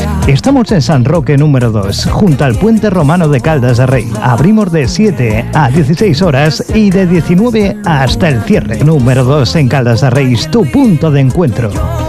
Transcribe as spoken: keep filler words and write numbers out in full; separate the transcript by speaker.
Speaker 1: Estamos en San Roque número dos, junto al Puente Romano de Caldas de Rey. Abrimos de siete a dieciséis horas y de diecinueve hasta el cierre. Número dos en Caldas de Rey, tu punto de encuentro.